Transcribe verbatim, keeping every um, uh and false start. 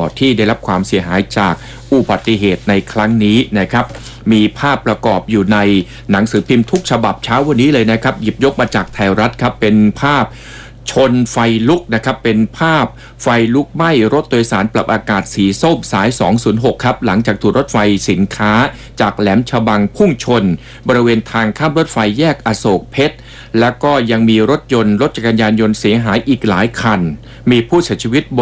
ที่ได้รับความเสียหายจากอุบัติเหตุในครั้งนี้นะครับมีภาพประกอบอยู่ในหนังสือพิมพ์ทุกฉบับเช้าวันนี้เลยนะครับหยิบยกมาจากไทยรัฐครับเป็นภาพชนไฟลุกนะครับเป็นภาพไฟลุกไหม้รถโดยสารปรับอากาศสีส้มสายสองศูนย์หกครับหลังจากถูกรถไฟสินค้าจากแหลมฉบังพุ่งชนบริเวณทางข้ามรถไฟแยกอโศกเพชรแล้วก็ยังมีรถยนต์รถจักรยานยนต์เสียหายอีกหลายคันมีผู้เสียชีวิต